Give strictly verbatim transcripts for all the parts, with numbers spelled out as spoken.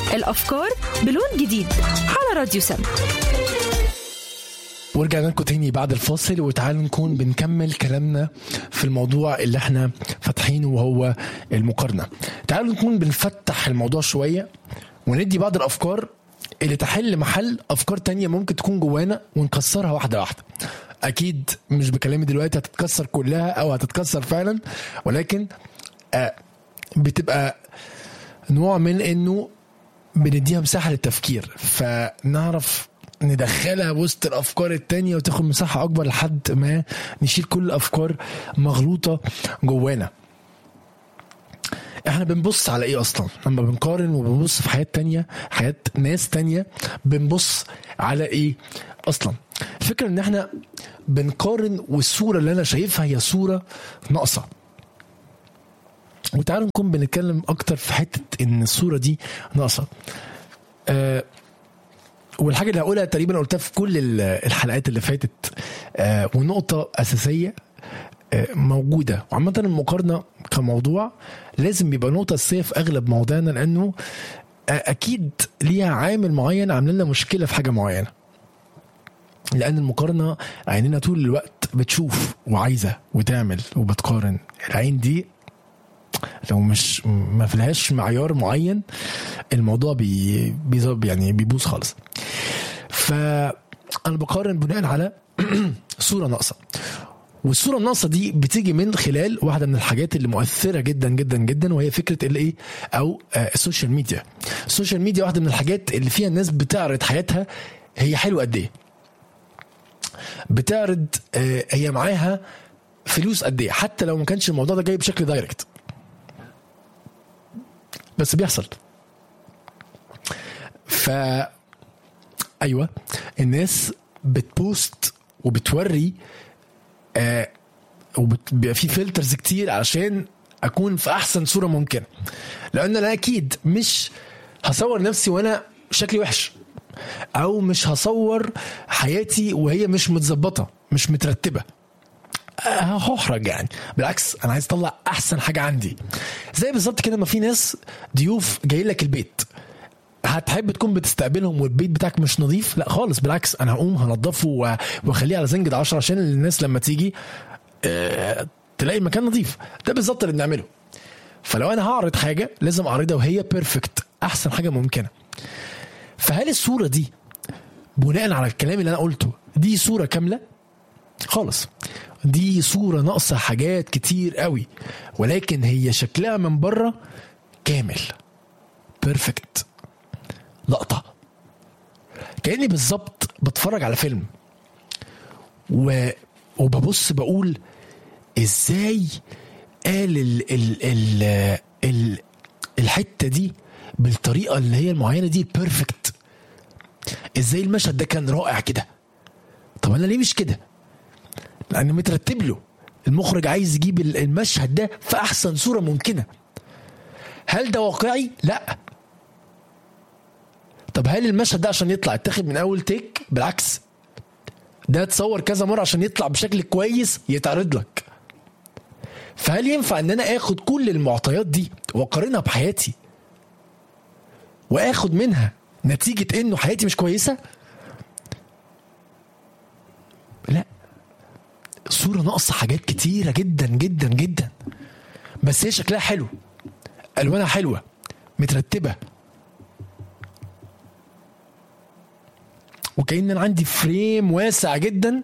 الأفكار بلون جديد على راديو سم. ورجعنا لكم تاني بعد الفاصل، وتعالوا نكون بنكمل كلامنا في الموضوع اللي احنا فاتحينه وهو المقارنة. تعالوا نكون بنفتح الموضوع شوية وندي بعض الأفكار اللي تحل محل أفكار تانية ممكن تكون جوانا ونكسرها واحدة واحدة. أكيد مش بكلامي دلوقتي هتتكسر كلها أو هتتكسر فعلا، ولكن آه بتبقى نوع من إنه بنديها مساحة للتفكير، فنعرف ندخلها وسط الأفكار التانية وتاخد مساحة أكبر لحد ما نشيل كل الأفكار مغلوطة جوانا. احنا بنبص على ايه اصلا لما بنقارن وبنبص في حياة تانية، حياة ناس تانية، بنبص على ايه اصلا؟ الفكرة ان احنا بنقارن والصورة اللي انا شايفها هي صورة ناقصة. وتعالوا نكون بنتكلم اكتر في حتة ان الصورة دي ناقصة. أه والحاجة اللي هقولها تقريبا قلتها في كل الحلقات اللي فاتت، أه ونقطة اساسية موجودة. وعامة المقارنة كموضوع لازم يبقى نقطة أساسية في أغلب مواضيعنا، لأنه أكيد ليها عامل معين عامل لنا مشكلة في حاجة معينة. لأن المقارنة عيننا طول الوقت بتشوف وعايزة وتعمل وبتقارن. العين دي لو مش ما فيهاش معيار معين الموضوع بي بي يعني بيبوظ خالص. فأنا بقارن بناء على صورة ناقصة، والصورة الناقصة دي بتيجي من خلال واحدة من الحاجات اللي مؤثرة جدا جدا جدا، وهي فكرة اللي ايه او آه السوشيال ميديا. السوشيال ميديا واحدة من الحاجات اللي فيها الناس بتعرض حياتها هي حلوة قد ايه، بتعرض آه هي معاها فلوس قد ايه، حتى لو ما كانش الموضوع ده جاي بشكل دايركت بس بيحصل. ف ايوه الناس بتبوست وبتوري آه وبيبقى في فلترز كتير علشان اكون في احسن صورة ممكنة، لان انا اكيد مش هصور نفسي وانا شكلي وحش، او مش هصور حياتي وهي مش متظبطة مش مترتبة، هحرج يعني. بالعكس انا عايز اطلع احسن حاجة عندي. زي بالظبط كده ما في ناس ضيوف جاي لك البيت، هتحب تكون بتستقبلهم والبيت بتاعك مش نظيف؟ لا خالص، بالعكس انا هقوم هنضفه واخليه على زنجة عشرة عشان الناس لما تيجي اه تلاقي المكان نظيف. ده بالظبط اللي بنعمله. فلو انا هعرض حاجة لازم اعرضها وهي بيرفكت، احسن حاجة ممكنة. فهل الصورة دي بناء على الكلام اللي انا قلته دي صورة كاملة؟ خالص، دي صورة ناقصة حاجات كتير قوي، ولكن هي شكلها من بره كامل بيرفكت، لقطة كأني بالظبط بتفرج على فيلم و... وببص بقول ازاي قال ال... ال... ال... ال... الحتة دي بالطريقة اللي هي المعينة دي بيرفكت، ازاي المشهد ده كان رائع كده. طب انا ليه مش كده؟ لأنه مترتب له، المخرج عايز يجيب المشهد ده في احسن صورة ممكنة. هل ده واقعي؟ لا. طب هل المشهد ده عشان يطلع اتاخد من اول تيك؟ بالعكس، ده تصور كذا مرة عشان يطلع بشكل كويس يتعرض لك. فهل ينفع ان انا اخد كل المعطيات دي واقارنها بحياتي واخد منها نتيجة انه حياتي مش كويسة؟ لا، صورة ناقصة حاجات كتيرة جدا جدا جدا، بس هي شكلها حلو، الوانها حلوة، مترتبة، وكأن انا عندي فريم واسع جدا،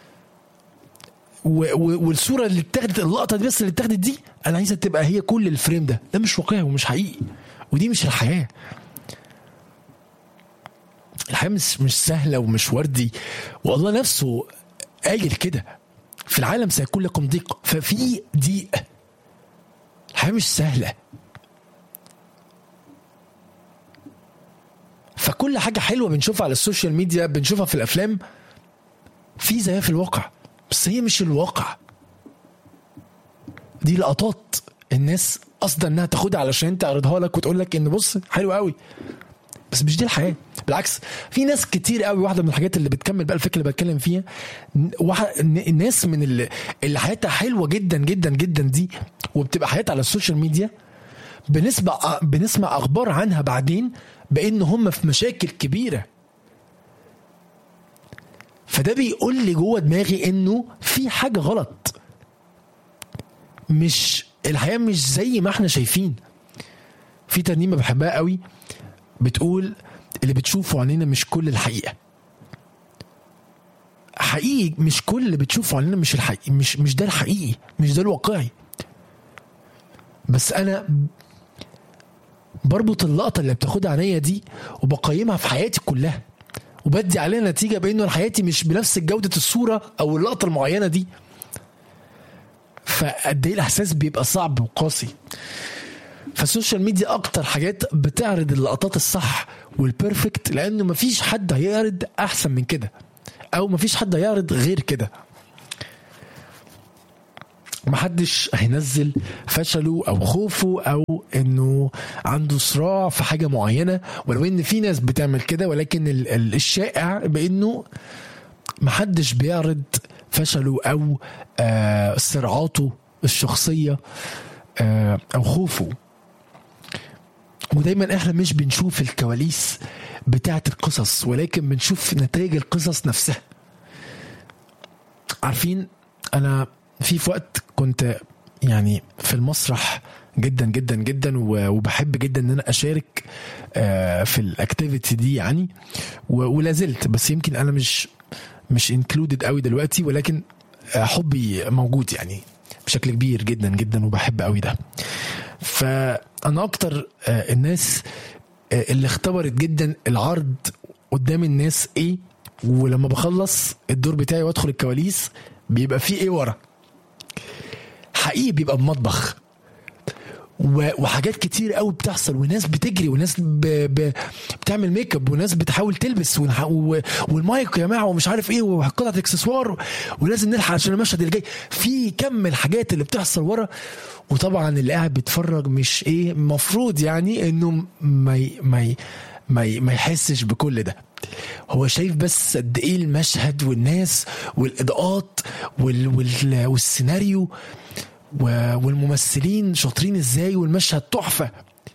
والصورة اللي اتاخدت، اللقطة دي بس اللي اتاخدت دي انا عايزة تبقى هي كل الفريم ده. ده مش واقعي ومش حقيقي، ودي مش الحياة. الحياة مش مش سهلة ومش وردي، والله نفسه قايل كده في العالم سيكون لكم ضيق، ففي ضيق. الحياة مش سهلة. فكل حاجة حلوة بنشوفها على السوشيال ميديا، بنشوفها في الأفلام، في زيها في الواقع، بس هي مش الواقع. دي لقطات الناس قصدا انها تاخدها علشان تعرضها لك وتقول لك ان بص حلو قوي، بس مش دي الحياة. بالعكس، في ناس كتير قوي. واحدة من الحاجات اللي بتكمل بقى الفكرة اللي بتكلم فيها، الناس من اللي, اللي حياتها حلوة جدا جدا جدا دي، وبتبقى حياتها على السوشيال ميديا، بنسمع بنسمع اخبار عنها بعدين بان هم في مشاكل كبيره. فده بيقول لي جوه دماغي انه في حاجه غلط، مش الحياه مش زي ما احنا شايفين. في ترنيمه بحبها قوي بتقول اللي بتشوفه عننا مش كل الحقيقه. حقيقي مش كل اللي بتشوفه عننا مش الحقيقي، مش مش ده الحقيقي، مش ده الواقعي. بس انا بربط اللقطه اللي بتاخدها عينيا دي وبقيمها في حياتي كلها، وبدي عليها نتيجه بانه حياتي مش بنفس جوده الصوره او اللقطه المعينه دي. فقد ايه الاحساس بيبقى صعب وقاسي. فالسوشيال ميديا اكتر حاجات بتعرض اللقطات الصح والبيرفكت، لانه مفيش حد هيعرض احسن من كده او مفيش حد هيعرض غير كده. محدش هينزل فشله او خوفه او انه عنده صراع في حاجة معينة، ولو ان في ناس بتعمل كده، ولكن الشائع بانه محدش بيعرض فشله او آه صراعاته الشخصية آه او خوفه. ودايما احنا مش بنشوف الكواليس بتاعت القصص، ولكن بنشوف نتائج القصص نفسها. عارفين انا في في وقت كنت يعني في المسرح جدا جدا جدا، وبحب جدا ان انا اشارك في الاكتيفيتي دي يعني، ولا زلت، بس يمكن انا مش مش انكلودد قوي دلوقتي، ولكن حبي موجود يعني بشكل كبير جدا جدا، وبحب قوي ده. فانا اكتر الناس اللي اختبرت جدا العرض قدام الناس ايه، ولما بخلص الدور بتاعي وادخل الكواليس بيبقى فيه ايه ورا. حقيقي بيبقى بمطبخ وحاجات كتير قوي بتحصل، وناس بتجري، وناس ب... ب... بتعمل ميك اب، وناس بتحاول تلبس، ونح... و... والمايك يا جماعه ومش عارف ايه، وقطعه اكسسوار، ولازم نلحق عشان المشهد اللي جاي. في كم الحاجات اللي بتحصل ورا. وطبعا اللي قاعد بيتفرج مش ايه مفروض يعني انه ما ي... ما ي... ما, ي... ما يحسش بكل ده. هو شايف بس قد ايه المشهد والناس والاضاءات وال... وال... والسيناريو والممثلين شاطرين ازاي، والمشهد تحفة.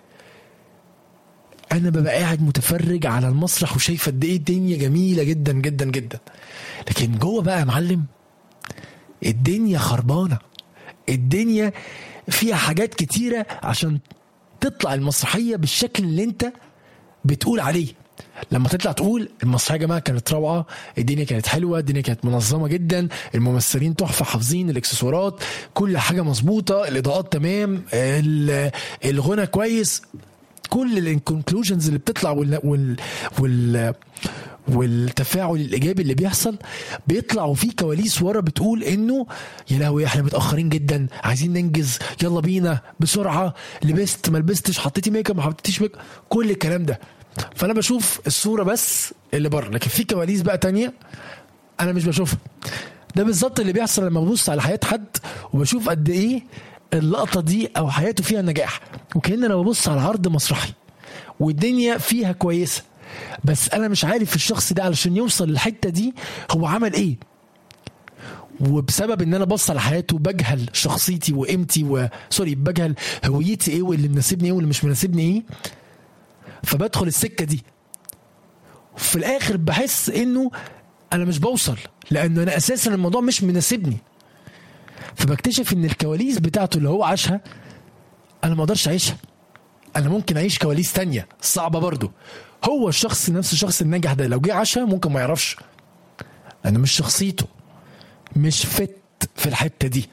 انا ببقى قاعد متفرج على المسرح وشايف قد ايه الدنيا جميلة جدا جدا جدا، لكن جوه بقى يا معلم الدنيا خربانة. الدنيا فيها حاجات كتيرة عشان تطلع المسرحية بالشكل اللي انت بتقول عليه. لما تطلع تقول المسرحيه يا جماعه كانت روعه، الدنيا كانت حلوه، الدنيا كانت منظمه جدا، الممثلين تحفه، حافظين الاكسسوارات، كل حاجه مظبوطه، الاضاءات تمام، الغنى كويس، كل الكونكلوجنز اللي بتطلع وال وال, وال والتفاعل الايجابي اللي بيحصل بيطلع، وفي كواليس ورا بتقول انه يا لهوي احنا متاخرين جدا، عايزين ننجز، يلا بينا بسرعه، لبست ما لبستش، حطيتي ميك اب ما حطيتيش ميك اب، كل الكلام ده. فانا بشوف الصوره بس اللي بره، لكن في كواليس بقى تانية انا مش بشوفها. ده بالظبط اللي بيحصل لما ببص على حياه حد وبشوف قد ايه اللقطه دي او حياته فيها نجاح، وكأن انا ببص على عرض مسرحي والدنيا فيها كويسه، بس انا مش عارف الشخص ده علشان يوصل للحته دي هو عمل ايه. وبسبب ان انا بص على حياته بجهل شخصيتي وقيمتي وسوري بجهل هويتي ايه، واللي مناسبني ايه واللي مش مناسبني ايه، فبدخل السكه دي. في الاخر بحس انه انا مش بوصل، لانه انا اساسا الموضوع مش مناسبني. فبكتشف ان الكواليس بتاعته اللي هو عاشها انا ما اقدرش اعيشها. انا ممكن اعيش كواليس تانية صعبه برضو. هو الشخص نفس الشخص الناجح ده لو جه عاشها ممكن ما يعرفش، لانه مش شخصيته، مش فت في الحته دي.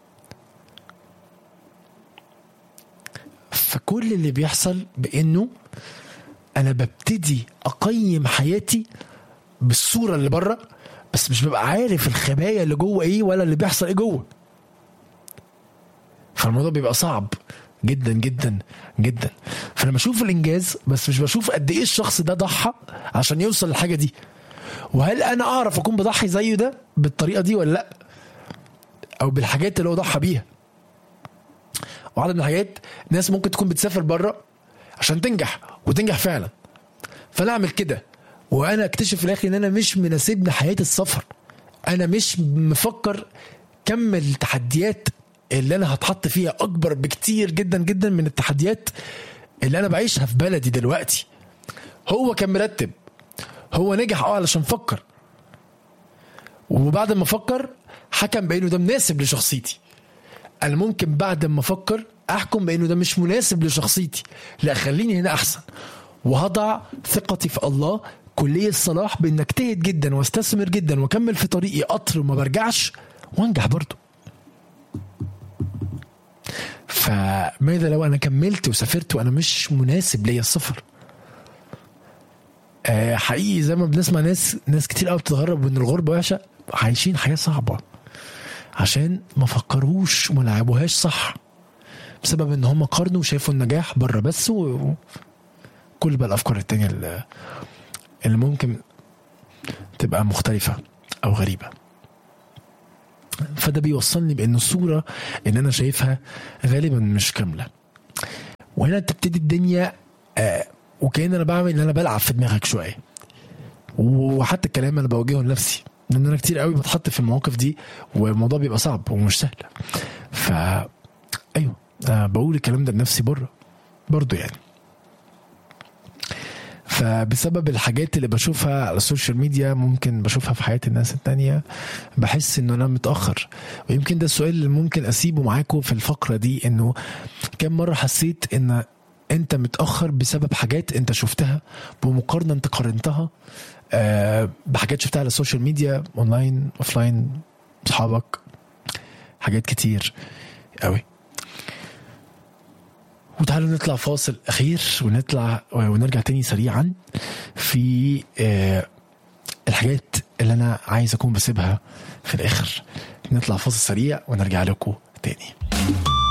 فكل اللي بيحصل بانه انا ببتدي اقيم حياتي بالصوره اللي بره، بس مش ببقى عارف الخبايا اللي جوه ايه ولا اللي بيحصل ايه جوه. فالموضوع بيبقى صعب جدا جدا جدا. فانا بشوف الانجاز بس مش بشوف قد ايه الشخص ده ضحى عشان يوصل للحاجه دي، وهل انا اعرف اكون بضحي زيه ده بالطريقه دي ولا لا، او بالحاجات اللي هو ضحى بيها. وعدد من الحاجات ناس ممكن تكون بتسافر بره عشان تنجح وتنجح فعلا، فانا اعمل كده وانا اكتشف في الاخر ان انا مش مناسبني حياه السفر. انا مش مفكر كم التحديات اللي انا هتحط فيها اكبر بكتير جدا جدا من التحديات اللي انا بعيشها في بلدي دلوقتي. هو كان مرتب، هو نجح اه علشان فكر، وبعد ما فكر حكم بانه ده مناسب لشخصيتي. انا ممكن بعد ما افكر احكم بانه ده مش مناسب لشخصيتي، لا خليني هنا احسن، وهضع ثقتي في الله كلية الصلاح بان اجتهد جدا واستثمر جدا واكمل في طريقي قطر وما برجعش وانجح برضو. فماذا لو انا كملت وسافرت وانا مش مناسب ليا السفر؟ آه حقيقي زي ما بنسمع ناس ناس كتير قوي بتتغرب وان الغربة وحشة، عايشين حياة صعبة عشان ما فكروش وما لعبوهاش صح، بسبب ان هم قارنوا وشايفوا النجاح بره بس، وكل بقى الافكار التانية اللي, اللي ممكن تبقى مختلفة او غريبة. فده بيوصلني بان الصورة ان انا شايفها غالبا مش كاملة. وهنا تبتدي الدنيا آه وكأن انا بعمل ان انا بلعب في دماغك شوية، وحتى الكلام انا بواجهه لنفسي لان انا كتير قوي بتحط في المواقف دي والموضوع بيبقى صعب ومش سهل. فا ايوه أه بقول الكلام ده لنفسي بره برضو يعني. فبسبب الحاجات اللي بشوفها على السوشيال ميديا ممكن بشوفها في حياة الناس التانية بحس انه انا متأخر. ويمكن ده السؤال اللي ممكن اسيبه معاكم في الفقرة دي، انه كم مرة حسيت ان انت متأخر بسبب حاجات انت شفتها بمقارنة انت قارنتها أه بحاجات شفتها على السوشيال ميديا اونلاين اوفلاين، اصحابك، حاجات كتير قوي. وتعالوا نطلع فاصل اخير ونطلع ونرجع تاني سريعا في أه الحاجات اللي انا عايز اكون بسيبها في الاخر. نطلع فاصل سريع ونرجع لكم تاني.